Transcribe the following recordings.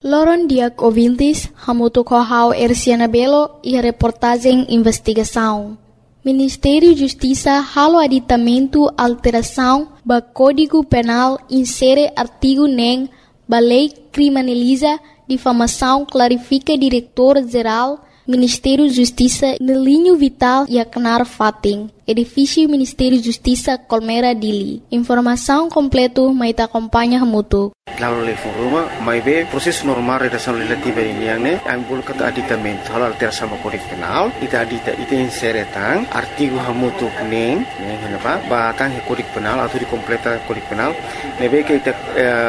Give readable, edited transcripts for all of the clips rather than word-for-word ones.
Loron Diak Ouvintes, Hamuto Kohau Erciana Belo e a reportagem Investigação. Ministério da Justiça halo aditamento alteração do Código Penal insere artigo NEM, a lei criminaliza difamação, clarifica diretor-geral Ministério da Justiça no linho vital e Aknar Fating, edifício Ministério da Justiça Colmeira Dili. Informação completa, mas acompanha Hamuto. Lalu lefung rumah, mai be proses normal redação legislativa ini yang ne, ambul kata aditamento, hal alteração do Código Penal, ita inseretang artigo hamutu neng, kenapa? Batang Código Penal atau dikompleta Código Penal, nebe que ita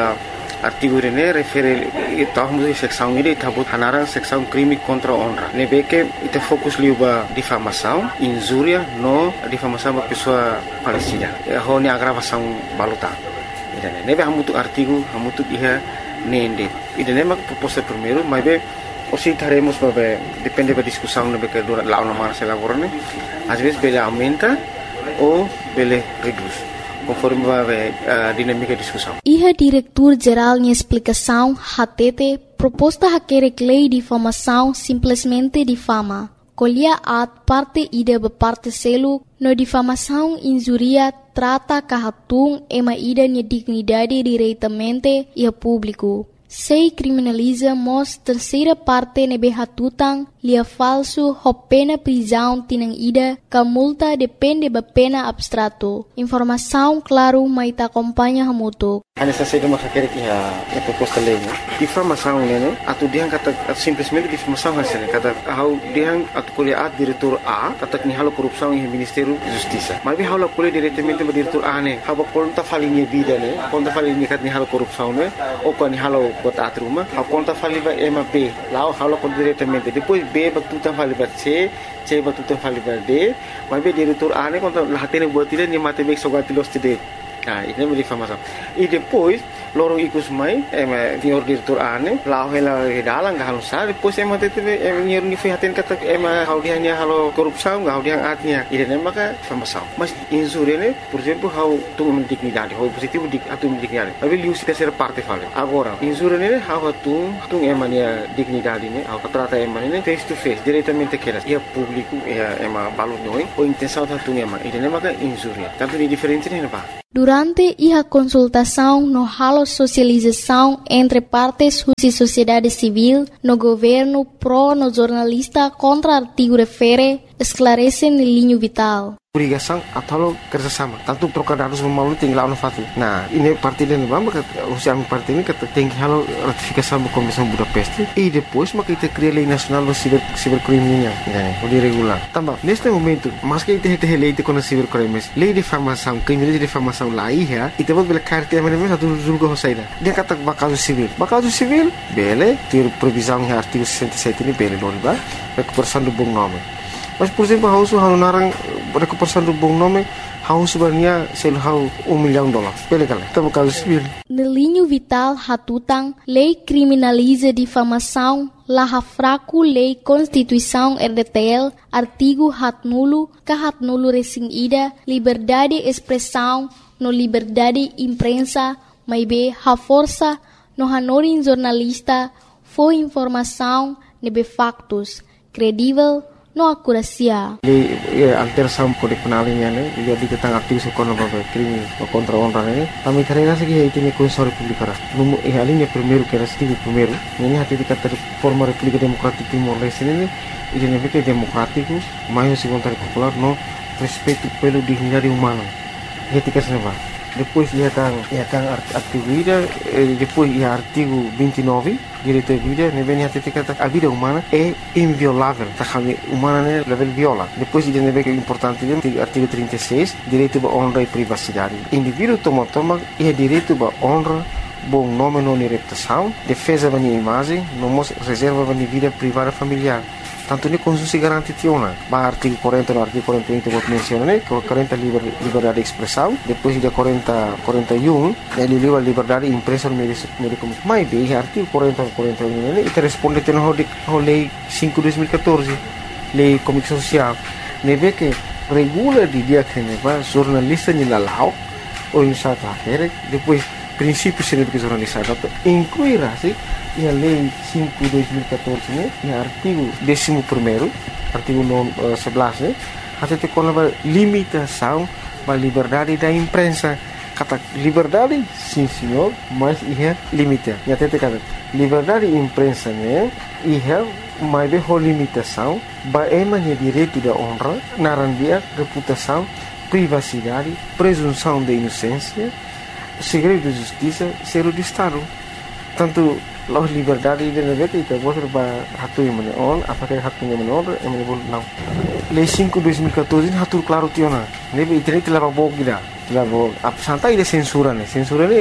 artigo ini refere tahun seksão ini tabut hanarang seksão crime contra honra. Nebe que ita fokus liuba difamação, injúria, no difamação da pessoa falecida. Honi agravação baluta. Nebe hamutu artigo hamutu iha nende. Ida nema proposta primeiro, mas be osi taremos babe depende da discussão nebe que dura lá uma se lavorane. Às vezes bele aumenta ou bele reduz, conforme babe a dinâmica da discussão. Iha diretor-geral em explicação hatete proposta haquere lei de difamação simplesmente difama. Colhia at parte ida parte selo no difamação injuria trata kahatung ema ida nia dignidade diretamente e a público. Sei criminaliza mos terceira parte nebe hatutang lia falso ho pena prisão tinang ida ka multa depende ba pena abstrato. Informação claro mas ta acompanha hamuto. Hanya saja masalah a proposta lei, difamação né, atau dia kata simplesmente difamação hasilnya kata how dia atau kuliah diretor A kata ni halo korupsi em Ministério da Justiça. Mas halo kuliah diretamente ba diretor A né, haba konta falinha vida né, konta falinha kat ni halo korupsi né, ou kan ni halo bota atruma, haba konta fali ba B, lá halo konta diretamente. Depois B ba tuta fali ba C ba tuta fali ba D, mas diretor A né konta lahatene buat dia ni mate bek sogati los tide. Nah, ini menjadi difamação. E depois, lorong ikut mai, senhor diretor ane, lau hela dalang gak halus sah. Depois tete, senhor nifihatin kata, hau dia hanya halo korupsi, gak hau dia atnya. Ini maka difamação. Mas insuri ne, por exemplo, hau tu dignidade, hau positivo atu dignidade. Tapi liu sita ser parte fale. Agora, insuri ne, hau tu emania dignidade ne, hau trata emania face to face, diretamente keras. Ia público, ia balut noi, ou intenção tu ema. Ini maka insuri. Tanto di diferente ne apa? Durante a consultação no halo socialização entre partes e sociedade civil, no governo pro no jornalista contra artigo refere, esclarece no linho vital. Obrigação atau kerjasama. Tanto trocar dados melalui tinggal fati. Nah, ini parti dan maka usia parti ini kata tinggi halo ratifikasi do Comissão Budapeste e depois maka kita cria lei nacional do cibercriminal, o de regular. Também neste momento, mas que kita lei de contra cibercrimes, lei de difamação, crime de difamação lá ia, e temos bela carta é mesmo satu julgo hosaida. Dia kata bakal civil, bele ter previsão em artigo 67 ini bele loriba, recuperação do bom nome. Mas por exemplo, hau narang recuperação do bom nome, hau sebenarnya hau $1 milhão. Bele kala, tamo caso civil. No linho vital hatutang, lei criminaliza difamação, la fraco lei Constituição RDTL, artigo hatnulo, kahatnulo resing ida, liberdade expressão, no liberdade imprensa, mas be ha força, no hanorin jornalista, foi informação, nebe factos, credível, no akurasia. Alteração Código Penal ini dia tentang aktivis ekonomi crime contra honra ini. Kami karena segi itu ni Constituição Republicana. Hal ini primeiro que era artigo primeiro. Ini hati dikata forma República Democrática Timor-Leste ini identik democrático, mais vontade popular no respeito pelo dignidade humana. Etika senapa. Depois ia kan artigo ida, depois ia artigo 29 direito à vida, ne vem até kata a vida humana é inviolável, tá kami humana ne level viola. Depois ida ne vem importante dia artigo 36 direito à honra e privacidade. Indivíduo toma é direito à honra, bom nome não reputação, defesa da imagem, não reserva da vida privada familiar. Tanto ni Constituição garante tiona. Ba artigo 40 no artigo 41 que vou mencionar, né? 40 liberdade de expressão, depois de 41 ele livre liberdade de imprensa no meio de comunicação. Mas bem, artigo 40 41 né? E responde tem no lei 5/2014, lei de comunicação social. Neve que regula de dia que neva jornalista ni lalau ou insata depois princípios de educação jornalística inclui a lei 5/2014 né, e artigo 11º, artigo 11, né, até com a limitação da liberdade da imprensa. Kata liberdade, sim senhor, mas é limite. E até kata liberdade da imprensa né, mas é limitação, é direito da honra, narandia, reputação, privacidade, presunção de inocência, segredo de justiça, segredo de Estado. Tanto a liberdade de negara itu boleh hatu yang mana on, apakah hatu yang mana on, yang mana boleh não. Lei 5/2014 hatu claro tiona. Nebe internet telah bawa kita, telah bawa. Santai dia censura ni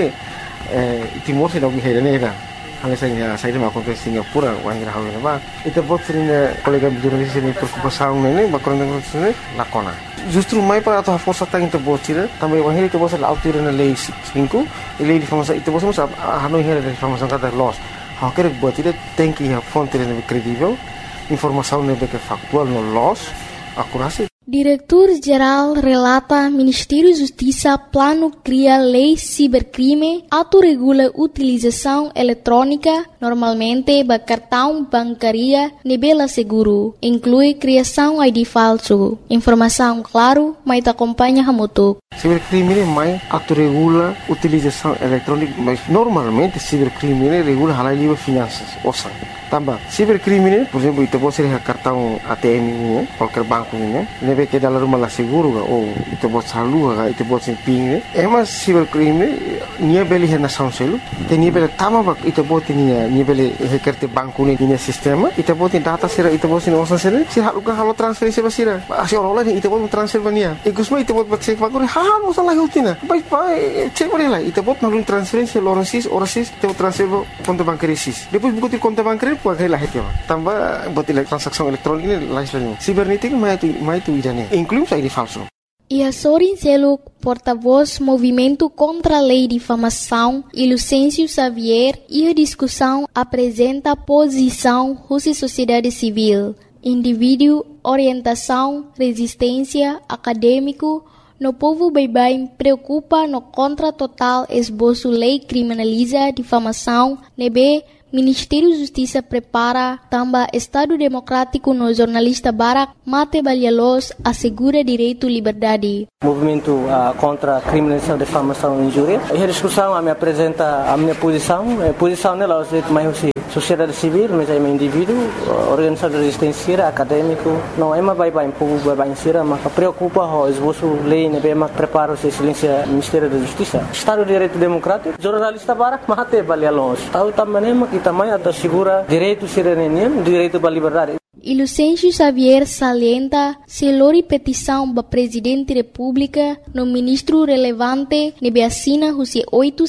Timor se dah berhenti ni dah. Hanya saya dah makan ke Singapura, orang kira hawi nama. Itu buat sering kolega jurnalis ini preocupação ni, background ni lakona. Justru mai para atau força tang itu buat sih, tambah orang itu buat selalu autir na lei 5, lei difamasi itu buat semua hanoi hera difamasi kata loss. Hak kerja buat itu tem que a fonte nem credível, informação nem que factual no loss, akurasi. Diretor-Geral relata Ministério da Justiça plano cria lei cibercrime, autorregula utilização eletrônica, normalmente ba cartão bancaria nebela seguro, inclui criação ID falso. Informação claro, mas acompanha hamutuk. Cibercrime mais autorregula utilização eletrônica, mas normalmente cibercrime regula halal livre finanças, osan. Tambah, cibercrime, por exemplo, itu pode ser cartão ATM ini, qualquer banco ini, nebe que dalam rumah lah seguro ga, ou itu pode salur ga, itu pode ser ping ni. Emas cibercrime, nia beli nação selu, tenia beli tama bak, itu pode nia beli hekerte banco ni nia sistema, itu pode data sira, itu pode nia osan sira, si halu ga halu transferensi basira, asi orang lain itu pode transfer bania, ikusma itu pode cek bakuri, halu osan lagi utina, baik cek beri lah, itu pode nalu transferensi orasis, itu pode transfer konto bancaria sis, depois buku ti konto bancaria pakai lah itu, tambah buat transaksi elektronik ini lain. Cibernética mais tu idane, inclui ID falso. E Sorin Seluk, porta-voz Movimento contra a Lei de Difamação, e Lucêncio Xavier, e a discussão apresenta posição Rússia Sociedade Civil, indivíduo, orientação, resistência, acadêmico, no povo bem preocupa no contra total esboço lei criminaliza difamação, nebe Ministério da Justiça prepara também Estado Democrático no jornalista Barak Mate Balhalos assegura direito à liberdade. Movimento contra a criminalização, difamação e injúria. E a discussão me apresenta a minha posição. A posição nela é mais sociedade civil, mas é um indivíduo, organização de resistência, acadêmico. Não é mais bem povo bem sira, mas preocupa o esboço lei, né, mas prepara o silêncio Ministério da Justiça. Estado de Direito Democrático, jornalista Barak Mate Balhalos. Tahu também que também assegura direito cidadania, direito à liberdade. E Lucêncio Xavier salienta se lori petição para Presidente da República no ministro relevante nebe assina Rússia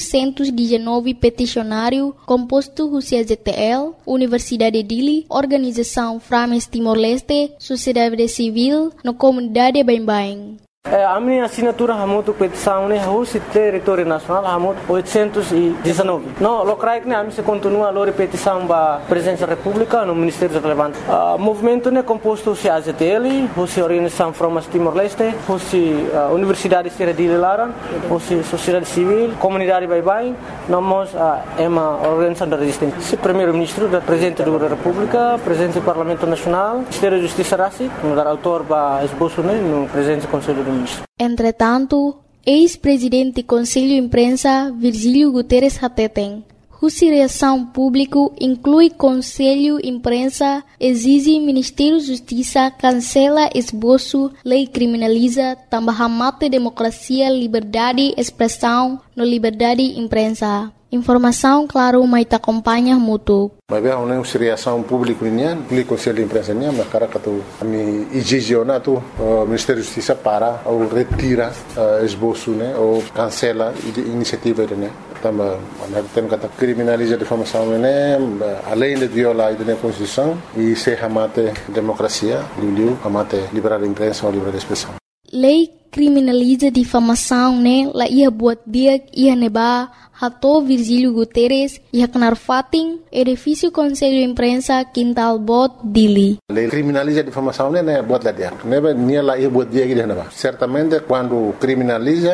819 peticionário composto Rússia ZTL, Universidade Dili, Organização Frames Timor-Leste, Sociedade Civil, no Comunidade Bem-Bem. A minha assinatura hamutu petição né Rússia território nacional hamutu 819. Não, locais né a mim se continua a lori petição para Presidência da República no Ministério relevante. Movimento né composto se AZTL, Rússia Organização Frames Timor-Leste, Rússia Universidade de Laran, Rússia Sociedade Civil, Comunidade Bem-Bem, nós é uma organização da resistência. Primeiro-Ministro da Presidente da República, Presidente do Parlamento Nacional, Ministério da Justiça Rassi, no dar autor para esboço né no Presidente do Conselho do Ministro. Entretanto, ex-presidente do Conselho de Imprensa, Virgílio Guterres Hateten, Rússia Reação Público inclui Conselho de Imprensa, exige Ministério da Justiça, cancela esboço, lei criminaliza, também mata democracia, liberdade, expressão, no liberdade de imprensa. Informação, claro, mas te acompanha muito. Mas bem, a reação pública o Conselho de Imprensa mas cara que tu me exigena tu Ministério da Justiça para ou retira esboço né ou cancela iniciativa né. Também tem que criminalizar a difamação né, além de violar a Constituição e se amate democracia, amate liberdade de imprensa ou liberdade de expressão. Lei criminaliza difamação né, la ia buat dia ia neba Hato Virgílio Guterres ia kenar fating edifício Conselho de Imprensa Quintal Bot Dili. Lei criminaliza a difamação né buat lá dia. Neba nia lá ia buat dia que neba. Certamente quando criminaliza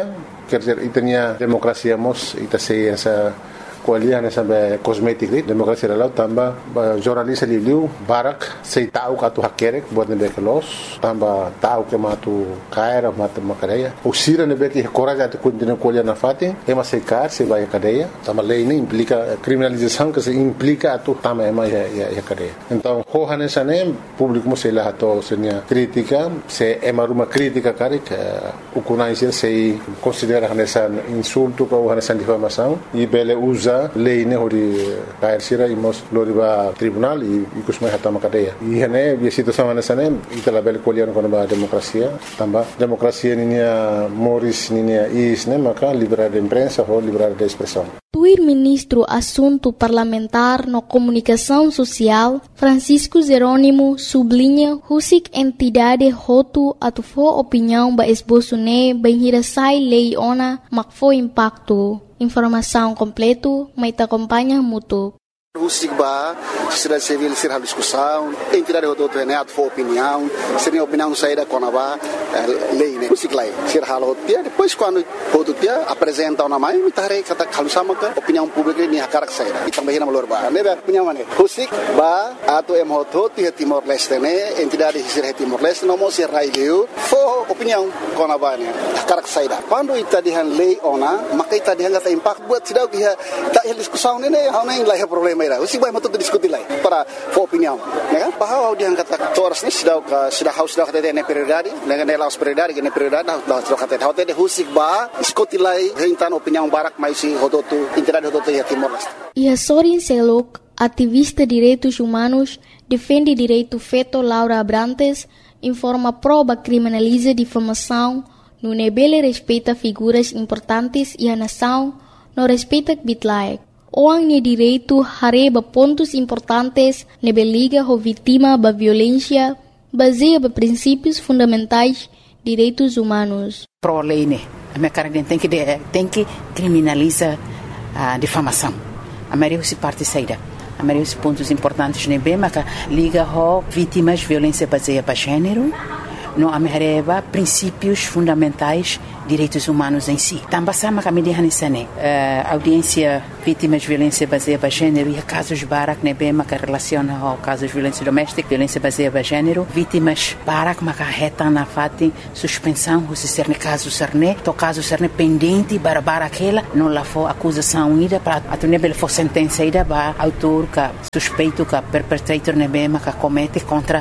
quer dizer, itanya demokrasia mos ita sei essa kualiah nessa kosmetik ni demokrasia lalau tambah jornalista liu barak sei tahu katu hakerek buat nebe kelos tambah tahu ke matu kaira matu makadeia usira nebe que coragem de continuar kualiah na fatin ema sei kar sei vai cadeia tambah lei ini implica criminalização que se implica atu tambah ema ya cadeia então hoha nessa nem público mo sei lá to senia crítica se ema uma crítica karik ukunai sei considera nessa insulto ou nessa difamação e bele usa lei ne hori kair sira imos loriba tribunal e kusmai hatama cadeia e hene a situação nessa nem itala bele kolian kono ba demokrasia tambah demokrasia ninia moris ninia is ne maka liberdade de imprensa ou liberdade de expressão. O ministro Assunto Parlamentar no Comunicação Social, Francisco Jerônimo, sublinha husik entidade hotu atufo opinião ba esboço ne benhirasai lei ona makfo impacto. Informação completo, mas te acompanha mútuo. Husik ba, sociedade civil ser a discussão, entidade do Renato for opinião, seria opinião saída com a lei, né? Husik lá, ser halo dia, depois quando o dia apresenta uma mãe, me tarei kata kalau sama ke opinião pública ni hakarak saída. E também na malor ba, né? Opinião mana? Husik ba, atau MHO ti Timor Leste né, entidade ser Timor Leste não mo ser raileu, for opinião com a ba né, hakarak saída. Quando ita dihan lei ona, maka ita dihan kata impact buat sidau que tak discussão né, hau nem lá é problema. Usik vai muito discutir lá para opinião, né? Bahwa dia kata toras ni sudah kata dia prioridade, dengan nelas prioridade, dengan prioridade sudah kata dia husik ba diskutir lá hentan opinião barak mais si hodotu entidade hodotu ya Timor Leste. E a Sorin Selok, ativista de direitos humanos, defende direito feto Laura Abrantes, informa prova criminaliza difamação, no nebele respeita figuras importantes e a nação não respeita bitlaek. Orang ni direito hareba pontos importantes nebe liga ho vítima ba violência baseia ba princípios fundamentais direitos humanos. Pro lei né, a minha cara tem que criminalizar a difamação. A maioria se parte saída. A maioria dos pontos importantes nebe mas liga ho vítimas violência baseia ba gênero. No amereba princípios fundamentais direitos humanos em si. Também sama kami dihanisane audiência vítimas de violência baseada em gênero e casos barak nebe maka relaciona ao casos de violência doméstica, violência baseada em gênero, vítimas barak maka reta na fati suspensão se ser caso serne, to caso serne pendente bara aquela não lá for acusação ida para atunebel for sentença ida ba autor ka suspeito ka perpetrator nebe maka comete contra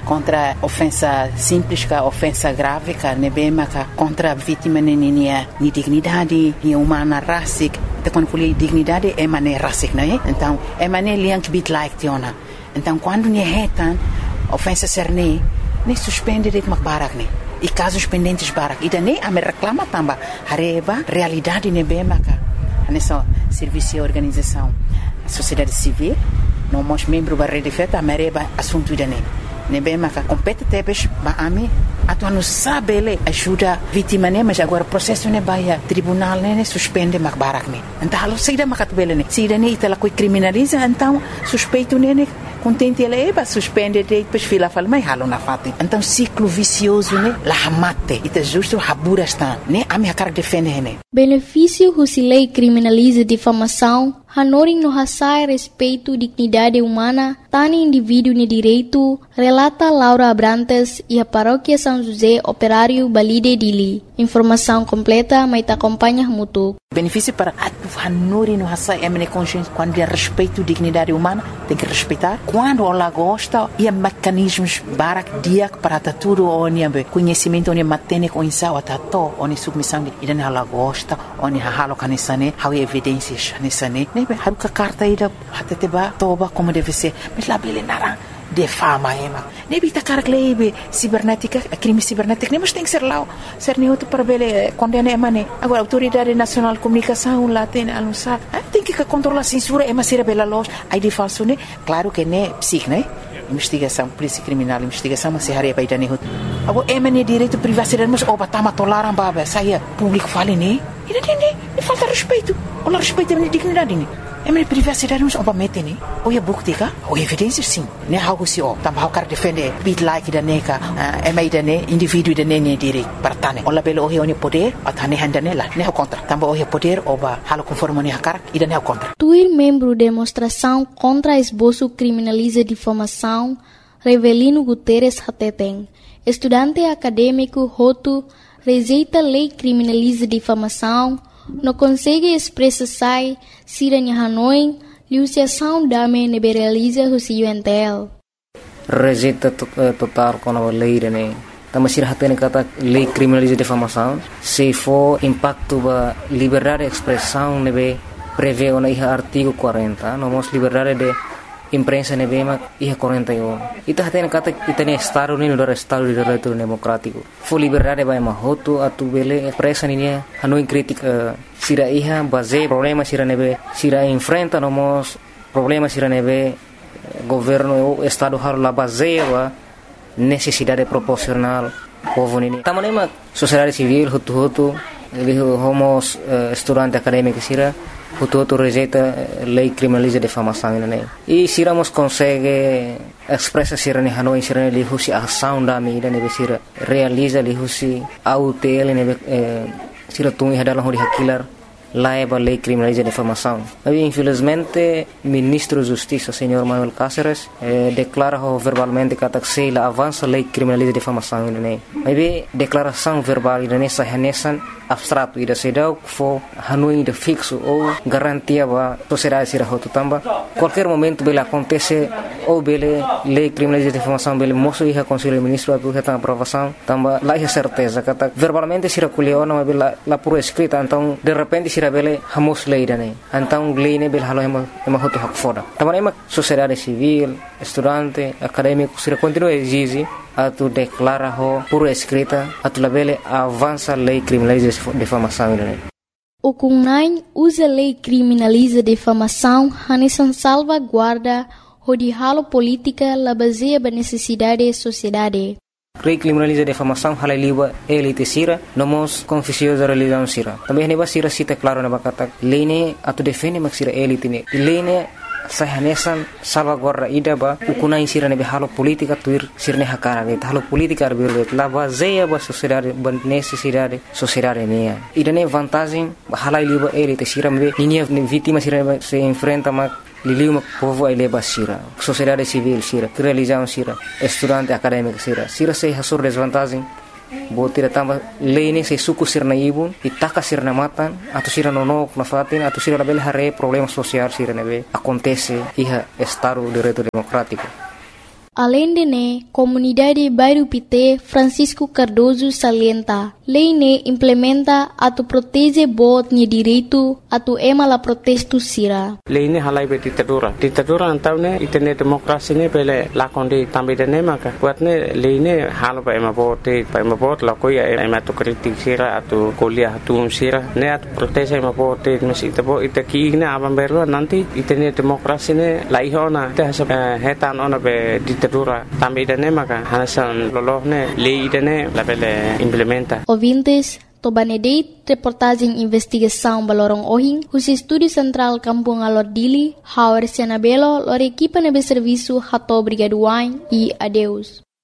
ofensa simples ka ofensa grave ka nebe maka contra vítima ni dignidade, ni humana rasik. Então quando falei dignidade é mané rasik, né? Então é mané liang bit like tiona. Então quando ni retan ofensa serne, nem suspende det makbarak ne. E casos pendentes barak. E daí a me reclama tamba hareba realidade nebe maka. Nessa serviço e organização a sociedade civil, não mos membro da rede feta a mereba assunto dane. Nebe maka compete tebes ba ami atu não sabe ele ajuda vítima né mas agora processo né vai tribunal né suspende makbarak né então halo saída makatbele né saída né itala coi criminaliza então suspeito né contente ele ba suspende depois fila fala mas halo na fati então ciclo vicioso né la mate ita justo habura está né a minha cara defende né benefício husilei criminaliza difamação hanoring no hasai respeito dignidade humana tani indivíduo ni direito relata Laura Abrantes e a paróquia São José Operário Balide Dili. Informação completa, mas te acompanha mútuo. Benefício para a Nori no Hassai é consciência quando é respeito à dignidade humana, tem que respeitar. Quando ela gosta, e mecanismos barak dia para tudo onde conhecimento onde matene com insau atato onde submissão e dan ela gosta onde halo kanisane how evidências kanisane ne haruka carta ida hateteba toba como deve ser mas lá bele narang de fama ema ne bita carglebe cibernética crime cibernético ne mas tem que ser lá ser neutro para bele condena emane agora autoridade nacional de comunicação lá tem anunciar tem que controlar a censura ema ser bela loja aí de falso ne claro que ne psic ne investigação polícia criminal investigação mas se haria para idane agora emane direito privacidade mas oba tama toleram baba saia público fale ne e falta respeito ou respeito a dignidade ne Emre privacidade não obamete ni. O é bukti ka? O evidência sim. Ne hago si o. Tamba cara defender bit like da neka, emai da ne indivíduo da ne direito para tane. Ola belo o é poder, atane handane la. Ne contra. Tamba o é poder oba halo conforme ne cara e da ne contra. Tuir membro demonstração contra esboço criminaliza difamação, Revelino Guterres Hateten. Estudante acadêmico Hotu rejeita lei criminaliza difamação, não consegue expressar siranya Hanoi, liusiação dame neberaliza o UNTL. Rejeita total com a lei, né? Também se Hateten kata lei criminaliza difamação, se for impacto ba liberdade de expressão nebe prevê o artigo 40, nomos liberdade de imprensa nebe ma 41. Ita Hateten kata itane estado ni do estado de direito democrático. Fo liberdade ba mahoto atu bele expressa ni Hanoi crítica sira iha base problema sira nebe sira enfrenta nomos problema sira nebe governo estado har la base ba necessidade proporcional povo ni tamanema sociedade civil hutu homos estudante acadêmico sira hutu rejeita lei criminaliza difamação né e siramos consegue expressa sira ni Hanoi sira ni husi ação da mídia ne sira realiza li husi autel ne sira tungi hadalah hori hakilar laiba lei criminaliza difamação. Mas infelizmente ministro da Justiça, senhor Manuel Cáceres, declara verbalmente que a avança lei criminaliza difamação né. Mas declaração verbal nessa renesan abstrato ida sedau fo Hanoi de fixo ou garantia ba sociedade sira hotu tamba qualquer momento bele acontece ou bele lei criminaliza difamação bele moço ia conselho ministro atu reta aprovação tamba lá é certeza kata verbalmente sira kuliona mas bele la por escrita então de repente sira bele hamos lei dane então lei ne bele halo ema hotu hak foda tamba ema sociedade civil estudante acadêmico sira continua exige atu declara ho por escrita atu labele avança lei criminaliza difamação né. O CUNAI usa lei criminaliza difamação hanesan salvaguarda hodihalo política la baseia ba necessidade sociedade. Lei criminaliza difamação halai liba elite sira nomos confissio da religião sira. Também neba sira cita claro na bakata lei ne atu defende mak sira elite ne. Lei ne sahanesan salvaguarda ida ba ukunai sira nebe halo politika tuir sirne hakara ge halo politika arbir la baseia ba sociedade ba necessidade sociedade ne ida ne vantagem halai liba elite sira me ninia vítima sira se enfrenta ma liliu povo ele ba sira sociedade civil sira religião sira estudante acadêmico sira se hasur desvantagem botira tamba lei se suku sirna ibun itaka sirna matan atau sira nonok na fatin atau sira label hare problema social sira nebe acontece iha estado de direito democrático. Além de ne, comunidade Bairro Pité Francisco Cardoso salienta, lei ne implementa atu protege bot ni direito atu ema la protesto sira. Lei ne halai be ditadura antau ne itene demokrasi ne bele lakondi tambe de ne maka buat ne lei ne halo ba ema bot la ko ya ema to kritik sira atu kuliah atu sira ne atu protege ema bot mesi tebo itaki ne abam beru nanti itene demokrasi ne lai hona te hetan ona be ditadura tambe de ne maka hanasan lolohne lei de ne la bele implementa. Ouvintes, Tobanedeit, reportagem investigação Balorong Ohing, os Estúdio Central Kampung Alor Dili, Hauer Sianabelo, lor equipa nebe serviço Hato Brigaduain e adeus.